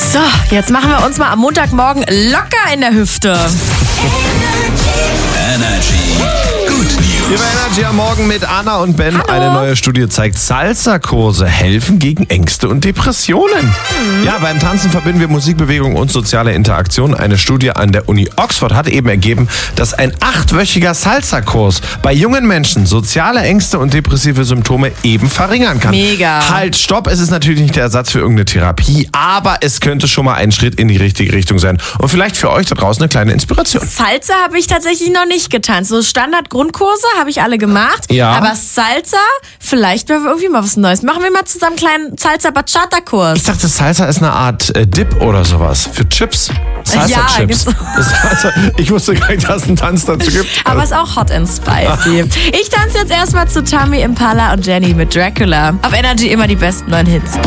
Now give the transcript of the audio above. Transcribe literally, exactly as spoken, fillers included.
So, jetzt machen wir uns mal am Montagmorgen locker in der Hüfte. Energy. Good News. Hier bei Energy am Morgen mit Anna und Ben. Hallo. Eine neue Studie zeigt, Salsa-Kurse helfen gegen Ängste und Depressionen. Mhm. Ja, beim Tanzen verbinden wir Musikbewegung und soziale Interaktion. Eine Studie an der Uni Oxford hat eben ergeben, dass ein achtwöchiger Salsa-Kurs bei jungen Menschen soziale Ängste und depressive Symptome eben verringern kann. Mega. Halt, stopp, es ist natürlich nicht der Ersatz für irgendeine Therapie, aber es könnte schon mal ein Schritt in die richtige Richtung sein. Und vielleicht für euch da draußen eine kleine Inspiration. Salsa habe ich tatsächlich noch nicht getanzt. So Standard-Grundkurse habe ich alle gemacht. Ja. Aber Salsa, vielleicht wäre irgendwie mal was Neues. Machen wir mal zusammen einen kleinen Salsa-Bachata-Kurs. Ich dachte, Salsa ist eine Art äh, Dip oder sowas. Für Chips. Salsa-Chips. Ja, Salsa, ich wusste gar nicht, dass es einen Tanz dazu gibt. Aber es ist auch hot and spicy. Ich tanze jetzt erstmal zu Tommy Impala und Jenny mit Dracula. Auf Energy immer die besten neuen Hits.